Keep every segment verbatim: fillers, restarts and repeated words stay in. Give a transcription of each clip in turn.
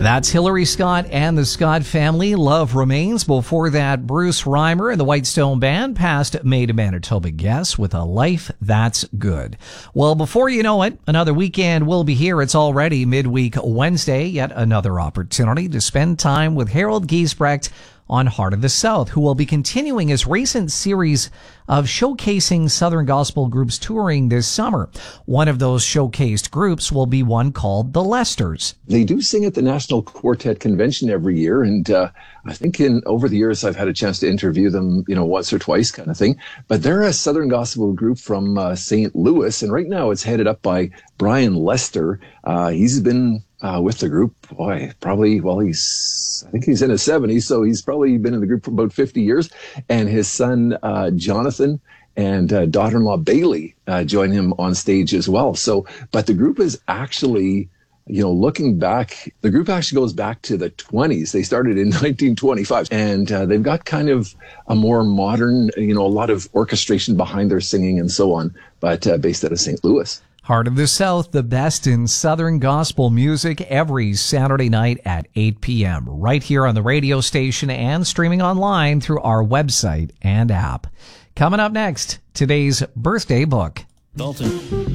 That's Hillary Scott and the Scott family. Love Remains. Before that, Bruce Reimer and the Whitestone Band passed Made in Manitoba guests with A Life That's Good. Well, before you know it, another weekend will be here. It's already midweek Wednesday, yet another opportunity to spend time with Harold Giesbrecht on Heart of the South, who will be continuing his recent series of showcasing Southern gospel groups touring this summer. One of those showcased groups will be one called the Lesters. They do sing at the National Quartet Convention every year, and uh, I think in over the years I've had a chance to interview them, you know, once or twice kind of thing. But they're a Southern gospel group from uh, Saint Louis, and right now it's headed up by Brian Lester. Uh, he's been uh, with the group, boy, probably, well, he's, I think he's in his seventies, so he's probably been in the group for about fifty years. And his son, uh, Jonathan, and uh, daughter-in-law Bailey uh, join him on stage as well. So, but the group is actually, you know, looking back, the group actually goes back to the twenties. They started in nineteen twenty-five, and uh, they've got kind of a more modern, you know, a lot of orchestration behind their singing and so on, but uh, based out of Saint Louis. Heart of the South, the best in Southern gospel music, every Saturday night at eight p.m. right here on the radio station and streaming online through our website and app. Coming up next, today's birthday book. Dalton.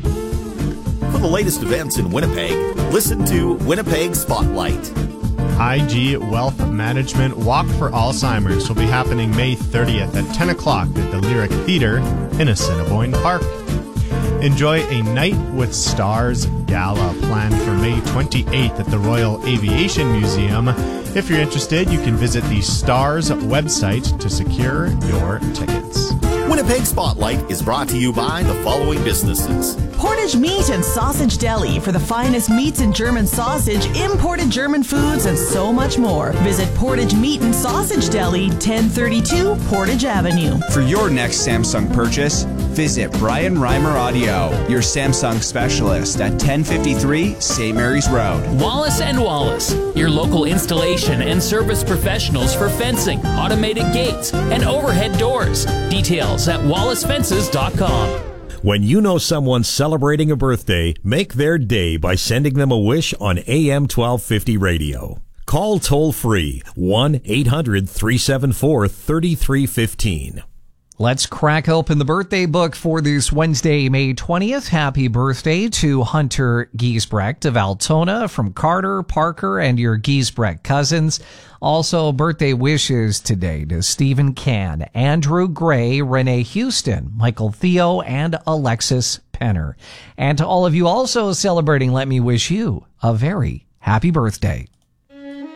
For the latest events in Winnipeg, listen to Winnipeg Spotlight. I G Wealth Management Walk for Alzheimer's will be happening May thirtieth at ten o'clock at the Lyric Theatre in Assiniboine Park. Enjoy a Night with Stars Gala planned for May twenty-eighth at the Royal Aviation Museum. If you're interested, you can visit the STARS website to secure your tickets. Winnipeg Spotlight is brought to you by the following businesses. Portage Meat and Sausage Deli for the finest meats and German sausage, imported German foods, and so much more. Visit Portage Meat and Sausage Deli, ten thirty-two Portage Avenue. For your next Samsung purchase, visit Brian Reimer Audio, your Samsung specialist at ten fifty-three Saint Mary's Road. Wallace and Wallace, your local installation and service professionals for fencing, automated gates, and overhead doors. Details at wallace fences dot com. When you know someone's celebrating a birthday, make their day by sending them a wish on A M twelve fifty radio. Call toll-free one eight hundred three seven four three three one five. Let's crack open the birthday book for this Wednesday, May twentieth. Happy birthday to Hunter Giesbrecht of Altona, from Carter, Parker, and your Giesbrecht cousins. Also, birthday wishes today to Stephen Can, Andrew Gray, Renee Houston, Michael Theo, and Alexis Penner. And to all of you also celebrating, let me wish you a very happy birthday.